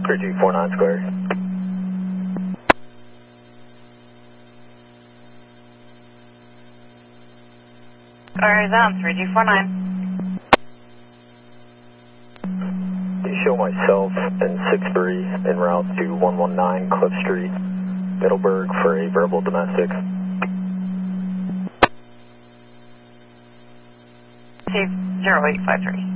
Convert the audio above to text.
3249 square. Arizona 3249. You show myself and 63 en route to 119 Cliff Street, Middleburg for a verbal domestic. 0853.